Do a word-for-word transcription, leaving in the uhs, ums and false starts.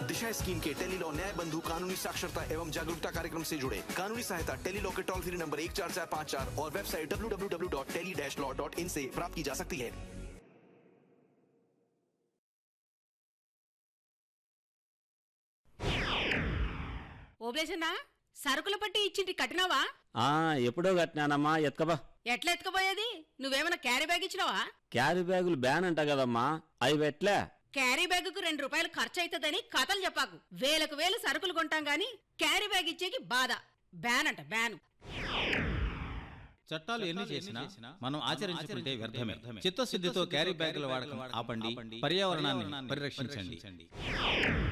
दिशा scheme के Tele-Law न्याय बंधु कानूनी साक्षरता एवं जागरूकता कार्यक्रम से जुड़े। कानूनी सहायता टेलीलॉ के टोल फ्री नंबर एक चार चार पाँच चार और website W W W dot tele dash law dot in से प्राप्त की जा सकती है। ఓబ్లేసన్నా సరుకుల పట్టి ఇచ్చింటి కట్టినావా? ఆ ఎప్పుడో కట్టినానమ్మా. ఎత్కబా. ఎట్లా ఎత్తుకుపోయేది? నువ్వేమైనా క్యారీ బ్యాగ్ ఇచ్చినావా? క్యారీ బ్యాగులు బ్యాన్ అంట కదమ్మా, అవి పెట్లే. క్యారీ బ్యాగుకు రెండు రూపాయలు ఖర్చు అవుతుందని కథలు చెప్పాకు. వేలకు వేలు సరుకులు కొంటాం గాని క్యారీ బ్యాగ్ ఇచ్చేకి బాధ. బ్యాన్ అంట బ్యాన్. చట్టాలు ఎన్ని చేసినా మనం ఆచరించుకుంటే వ్యర్థమే. చిత్తశుద్ధితో క్యారీ బ్యాగుల వాడకం ఆపండి, పర్యావరణాన్ని పరిరక్షించండి.